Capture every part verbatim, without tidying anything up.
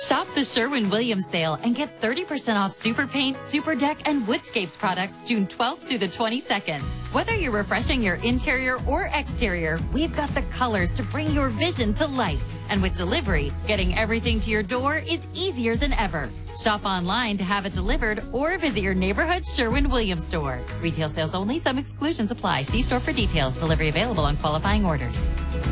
Shop the Sherwin-Williams sale and get thirty percent off Super Paint, Super Deck, and Woodscapes products June twelfth through the twenty-second. Whether you're refreshing your interior or exterior, we've got the colors to bring your vision to life. And with delivery, getting everything to your door is easier than ever. Shop online to have it delivered or visit your neighborhood Sherwin-Williams store. Retail sales only. Some exclusions apply. See store for details. Delivery available on qualifying orders.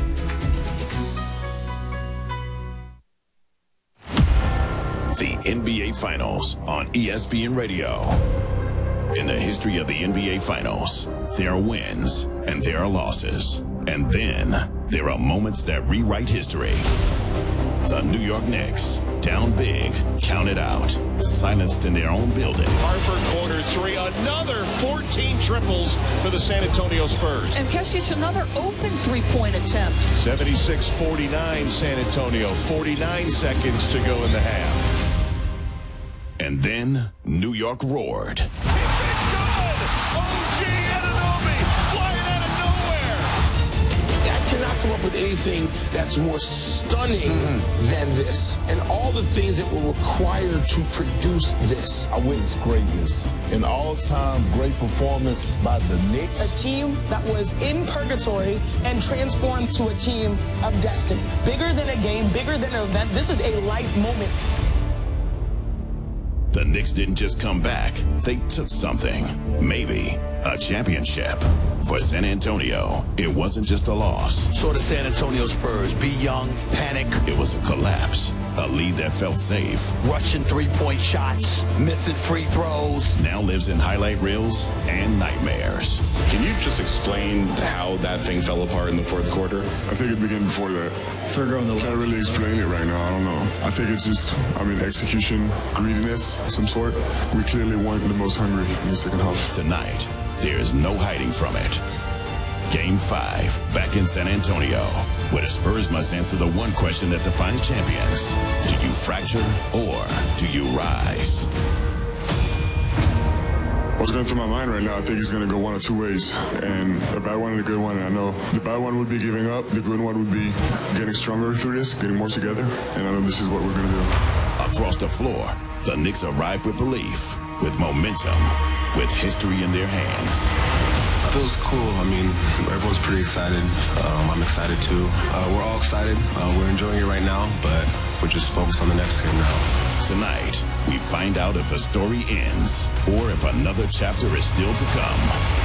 The N B A Finals on E S P N Radio. In the history of the N B A Finals, there are wins and there are losses. And then there are moments that rewrite history. The New York Knicks, down big, counted out, silenced in their own building. Harper corner three, another fourteen triples for the San Antonio Spurs. And Kessie, it's another open three-point attempt. seventy-six forty-nine San Antonio, forty-nine seconds to go in the half. And then New York roared. Tip it good! O G Anunoby flying out of nowhere. I cannot come up with anything that's more stunning mm-hmm. than this. And all the things that were required to produce this. I witnessed greatness. An all-time great performance by the Knicks. A team that was in purgatory and transformed to a team of destiny. Bigger than a game, bigger than an event. This is a life moment. The Knicks didn't just come back. They took something. Maybe a championship. For San Antonio, it wasn't just a loss. So the San Antonio Spurs, be young, panic. It was a collapse. A lead that felt safe. Rushing three-point shots, missing free throws. Now lives in highlight reels and nightmares. Can you just explain how that thing fell apart in the fourth quarter? I think it began before that. Further on the left. Can't really explain it right now. I don't know. I think it's just, I mean, execution, greediness of some sort. We clearly weren't the most hungry in the second half. Tonight, there's no hiding from it. Game five, back in San Antonio, where the Spurs must answer the one question that defines champions. Do you fracture or do you rise? What's going through my mind right now, I think it's going to go one of two ways, and a bad one and a good one. And I know the bad one would be giving up. The good one would be getting stronger through this, getting more together, and I know this is what we're going to do. Across the floor, the Knicks arrive with belief, with momentum, with history in their hands. It feels cool. I mean, everyone's pretty excited. Um, I'm excited too. Uh, we're all excited. Uh, we're enjoying it right now, but we're just focused on the next game now. Tonight, we find out if the story ends or if another chapter is still to come.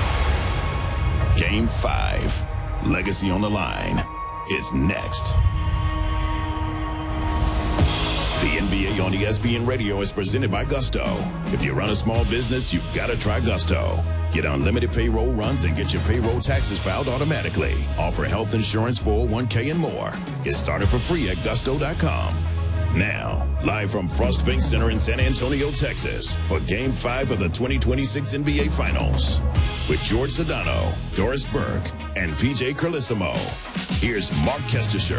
Game five, Legacy on the Line, is next. The N B A on E S P N Radio is presented by Gusto. If you run a small business, you've got to try Gusto. Get unlimited payroll runs and get your payroll taxes filed automatically. Offer health insurance, four oh one k, and more. Get started for free at gusto dot com. Now, live from Frost Bank Center in San Antonio, Texas, for Game five of the twenty twenty-six N B A Finals. With George Sedano, Doris Burke, and P J Carlissimo. Here's Mark Kestisher.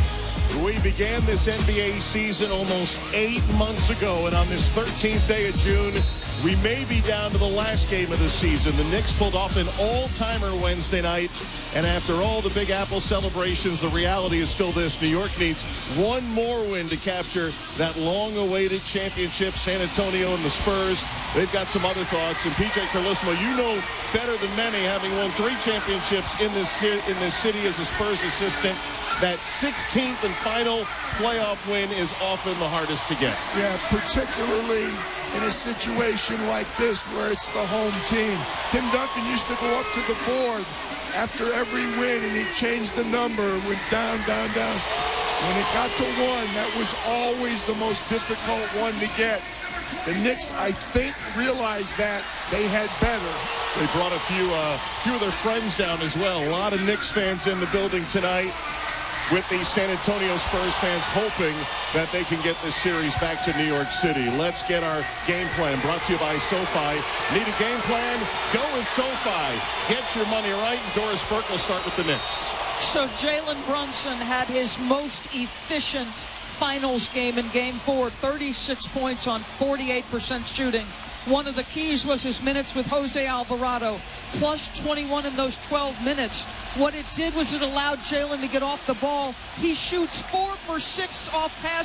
We began this N B A season almost eight months ago, and on this thirteenth day of June, we may be down to the last game of the season. The Knicks pulled off an all-timer Wednesday night, and after all the Big Apple celebrations, the reality is still this. New York needs one more win to capture that long-awaited championship. San Antonio and the Spurs, they've got some other thoughts. And P J Carlissimo, you know better than many, having won three championships in this, in this city as a Spurs assistant, that sixteenth and final playoff win is often the hardest to get. Yeah, particularly in a situation like this where it's the home team. Tim Duncan used to go up to the board after every win and he'd change the number, went down, down, down. When it got to one, that was always the most difficult one to get. The Knicks, I think, realized that they had better. They brought a few, uh, few of their friends down as well. A lot of Knicks fans in the building tonight, with the San Antonio Spurs fans hoping that they can get this series back to New York City. Let's get our game plan brought to you by SoFi. Need a game plan? Go with SoFi. Get your money right. And Doris Burke will start with the Knicks. So Jalen Brunson had his most efficient finals game in game four, thirty-six points on forty-eight percent shooting. One of the keys was his minutes with Jose Alvarado, plus twenty-one in those twelve minutes. What it did was it allowed Jalen to get off the ball. He shoots four for six off pass